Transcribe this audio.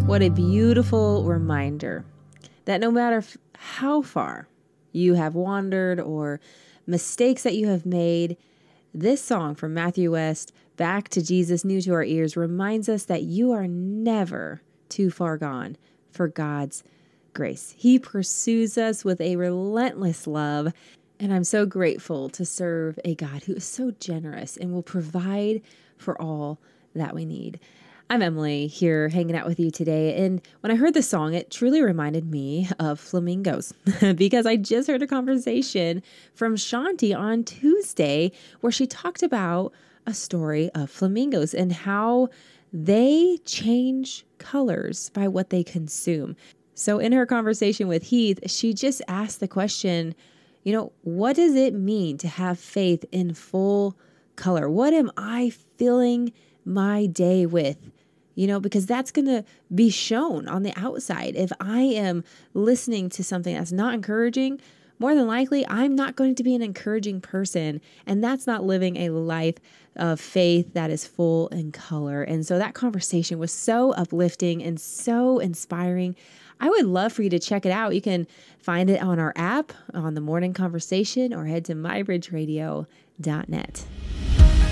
What a beautiful reminder that no matter how far you have wandered or mistakes that you have made, this song from Matthew West, Back to Jesus, New to Our Ears, reminds us that you are never too far gone for God's grace. He pursues us with a relentless love, and I'm so grateful to serve a God who is so generous and will provide for all that we need. I'm Emily, here hanging out with you today, and when I heard this song, it truly reminded me of flamingos because I just heard a conversation from Shanti on Tuesday where she talked about a story of flamingos and how they change colors by what they consume. So in her conversation with Heath, she just asked the question, what does it mean to have faith in full color? What am I filling my day with? Because that's going to be shown on the outside. If I am listening to something that's not encouraging, more than likely, I'm not going to be an encouraging person. And that's not living a life of faith that is full in color. And so that conversation was so uplifting and so inspiring. I would love for you to check it out. You can find it on our app, on the Morning Conversation, or head to mybridgeradio.net.